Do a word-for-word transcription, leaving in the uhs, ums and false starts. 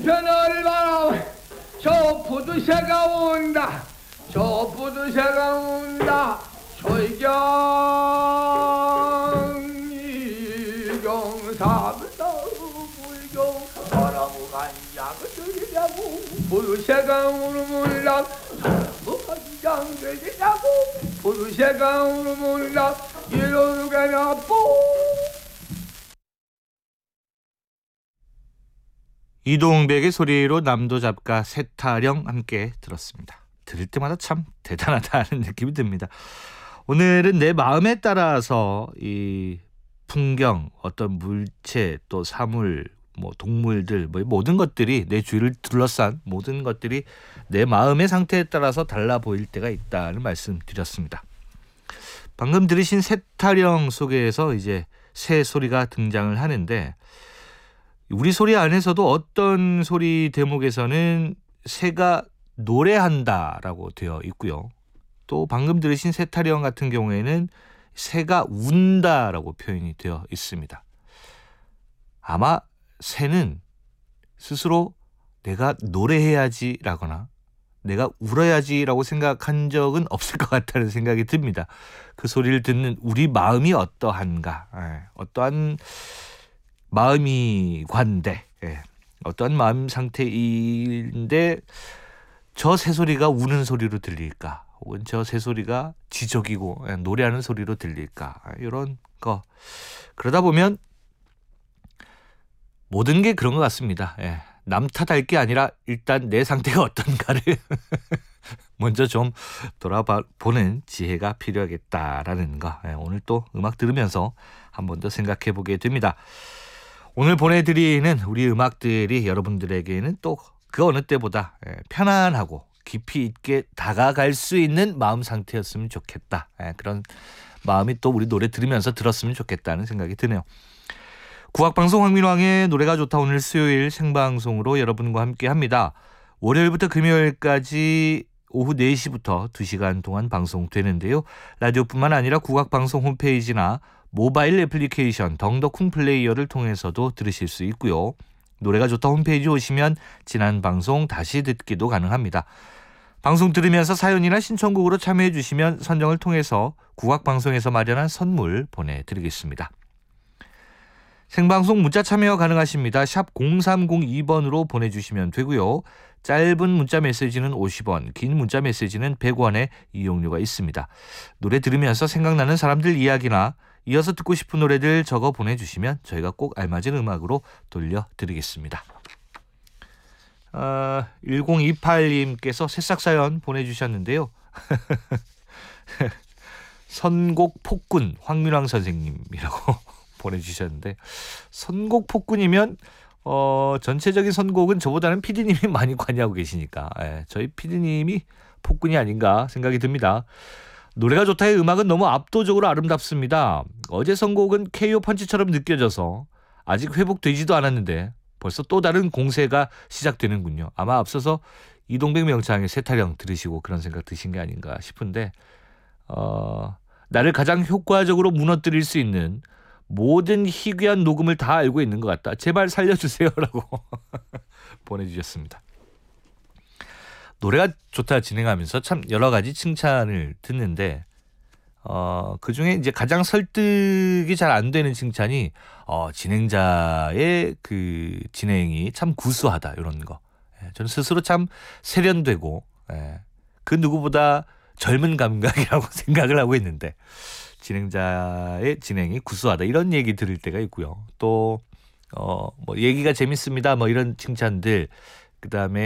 뒤편을 바라 저 부두새가 온다. 저 부두새가 온다. 초이경 이경 사부다우 불경 바라고 간장을 들이냐고 부두새가 울음을라 바라고 간장을 들이냐고 부두새가 울음을라 이러루가 나쁘. 이동백의 소리로 남도 잡가 세타령 함께 들었습니다. 들을 때마다 참 대단하다는 느낌이 듭니다. 오늘은 내 마음에 따라서 이 풍경, 어떤 물체, 또 사물, 뭐 동물들, 뭐 모든 것들이 내 주위를 둘러싼 모든 것들이 내 마음의 상태에 따라서 달라 보일 때가 있다는 말씀 드렸습니다. 방금 들으신 세타령 속에서 이제 새 소리가 등장을 하는데 우리 소리 안에서도 어떤 소리 대목에서는 새가 노래한다라고 되어 있고요. 또 방금 들으신 세타령 같은 경우에는 새가 운다라고 표현이 되어 있습니다. 아마 새는 스스로 내가 노래해야지라거나 내가 울어야지라고 생각한 적은 없을 것 같다는 생각이 듭니다. 그 소리를 듣는 우리 마음이 어떠한가, 예, 어떠한 마음이 관대, 예, 어떠한 마음 상태인데 저 새소리가 우는 소리로 들릴까, 혹은 저 새소리가 지적이고 예, 노래하는 소리로 들릴까, 이런 거. 그러다 보면 모든 게 그런 것 같습니다. 예, 남 탓할 게 아니라 일단 내 상태가 어떤가를 먼저 좀 돌아보는 지혜가 필요하겠다라는 거, 예, 오늘 또 음악 들으면서 한 번 더 생각해 보게 됩니다. 오늘 보내드리는 우리 음악들이 여러분들에게는 또 그 어느 때보다 편안하고 깊이 있게 다가갈 수 있는 마음 상태였으면 좋겠다. 그런 마음이 또 우리 노래 들으면서 들었으면 좋겠다는 생각이 드네요. 국악방송 황민왕의 노래가 좋다 오늘 수요일 생방송으로 여러분과 함께합니다. 월요일부터 금요일까지 오후 네 시부터 두 시간 동안 방송되는데요. 라디오뿐만 아니라 국악방송 홈페이지나 모바일 애플리케이션 덩더쿵 플레이어를 통해서도 들으실 수 있고요. 노래가 좋다 홈페이지 오시면 지난 방송 다시 듣기도 가능합니다. 방송 들으면서 사연이나 신청곡으로 참여해 주시면 선정을 통해서 국악방송에서 마련한 선물 보내드리겠습니다. 생방송 문자 참여 가능하십니다. 샵 공삼공이 번으로 보내주시면 되고요. 짧은 문자 메시지는 오십 원, 긴 문자 메시지는 백 원의 이용료가 있습니다. 노래 들으면서 생각나는 사람들 이야기나 이어서 듣고 싶은 노래들 적어 보내주시면 저희가 꼭 알맞은 음악으로 돌려드리겠습니다. 어, 일공이팔 님께서 새싹 사연 보내주셨는데요. 선곡 폭군 황민왕 선생님이라고 보내주셨는데, 선곡 폭군이면 어, 전체적인 선곡은 저보다는 피디님이 많이 관여하고 계시니까 예, 저희 피디님이 폭군이 아닌가 생각이 듭니다. 노래가 좋다의 음악은 너무 압도적으로 아름답습니다. 어제 선곡은 케이오 펀치처럼 느껴져서 아직 회복되지도 않았는데 벌써 또 다른 공세가 시작되는군요. 아마 앞서서 이동백 명창의 세타령 들으시고 그런 생각 드신 게 아닌가 싶은데, 어, 나를 가장 효과적으로 무너뜨릴 수 있는 모든 희귀한 녹음을 다 알고 있는 것 같다. 제발 살려주세요라고 보내주셨습니다. 노래가 좋다 진행하면서 참 여러 가지 칭찬을 듣는데 어, 그중에 이제 가장 설득이 잘 안 되는 칭찬이 어, 진행자의 그 진행이 참 구수하다, 이런 거. 예, 저는 스스로 참 세련되고 예, 그 누구보다 젊은 감각이라고 생각을 하고 있는데 진행자의 진행이 구수하다, 이런 얘기 들을 때가 있고요. 또 어, 뭐 얘기가 재밌습니다, 뭐 이런 칭찬들, 그 다음에